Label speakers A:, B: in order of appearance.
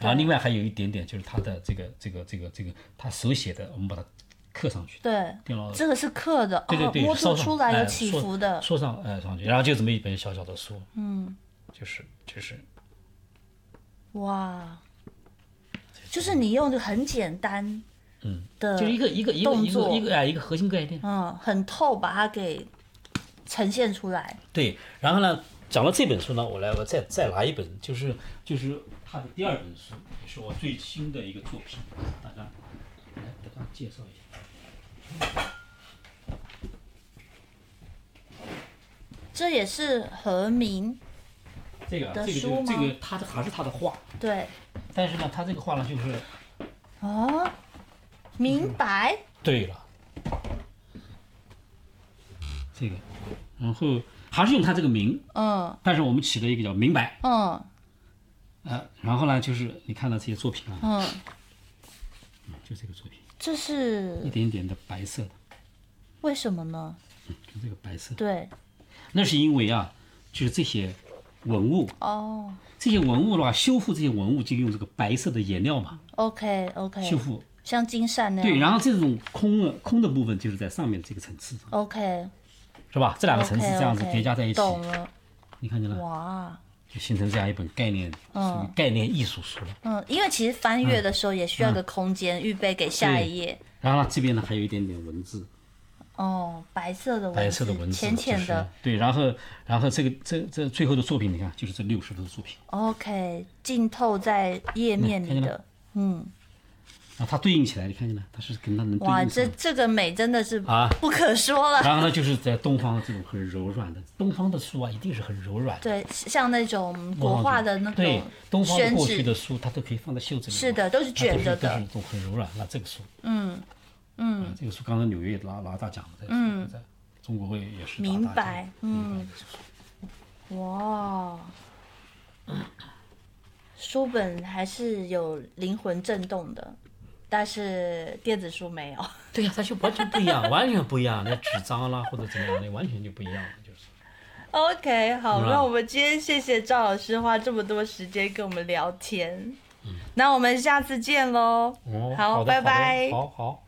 A: 然后另外还有一点点就是它的这个他手写的，我们把它刻上去。
B: 对，
A: 电脑
B: 这个是刻的，
A: 对，
B: 摸
A: 烧上
B: 出来有起伏的，
A: 说上上去，然后就这么一本小小的书，就是
B: 哇，就是你用的很简单的
A: 就一个
B: 动作
A: 一个核心概念，
B: 很透，把它给呈现出来。
A: 对，然后呢，讲到这本书呢，我再拿一本，就是他的第二本书，也是我最新的一个作品，大家介绍一下。
B: 这也是何明
A: 这个他的还是他的画，
B: 对，
A: 但是呢，他这个画呢就是
B: 明白。
A: 对了，这个，然后还是用他这个名，但是我们起了一个叫明白，然后呢，就是你看到这些作品啊，就这个作品，
B: 这是
A: 一点点的白色的，
B: 为什么呢？
A: 就这个白色的，
B: 对，
A: 那是因为就是这些文物，这些文物的话，修复这些文物就用这个白色的颜料嘛
B: OK，
A: 修复，
B: 像金扇那样。
A: 对，然后这种空的部分就是在上面这个层次上，
B: OK，
A: 是吧？这两个层次这样子叠加在一起，
B: 懂了，
A: 你看见了？
B: 哇，
A: 就形成这样一本概念，属于概念艺术书了。
B: 因为其实翻阅的时候也需要一个空间，预备给下一页。
A: 然后呢，这边呢还有一点点文字，
B: 白色的文字，浅浅的。
A: 对，然后这最后的作品，你看，就是这60幅的作品。
B: OK， 浸透在页面里的，
A: 然后它对应起来，你看见了，它是跟它能对应上。
B: 哇，这个美真的是不可说了。
A: 然后呢，就是在东方这种很柔软的，东方的书一定是很柔软的。
B: 对，像那种国画的那种
A: 对，东方过去的书，它都可以放在袖子里。
B: 是的，都是卷着的，
A: 都是那种很柔软。那这个书，这个书刚刚纽约拿大奖的，在中国会也是
B: 明白，哇，书本还是有灵魂震动的。但是电子书没有。
A: 对呀，它就完全不一样，完全不一样。那纸张啦或者怎么样的，完全就不一样了，就是。
B: OK， 好，那我们今天谢谢赵老师花这么多时间跟我们聊天。那我们下次见喽。
A: 好，
B: 拜拜。
A: 好。